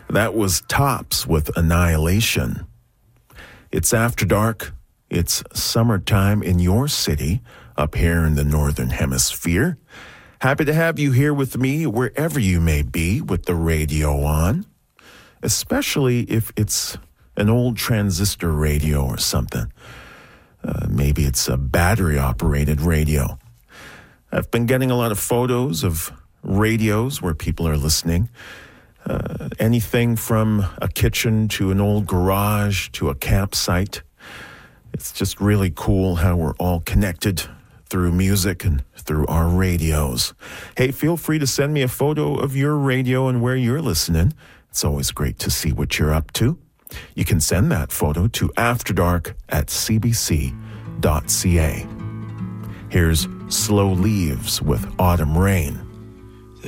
That was Tops with Annihilation. It's After Dark. It's summertime in your city up here in the Northern Hemisphere. Happy to have you here with me wherever you may be with the radio on, especially if it's an old transistor radio or something. Maybe it's a battery-operated radio. I've been getting a lot of photos of radios where people are listening. Anything from a kitchen to an old garage to a campsite. It's just really cool how we're all connected through music and through our radios. Hey, feel free to send me a photo of your radio and where you're listening. It's always great to see what you're up to. You can send that photo to afterdark@cbc.ca. Here's Slow Leaves with Autumn Rain.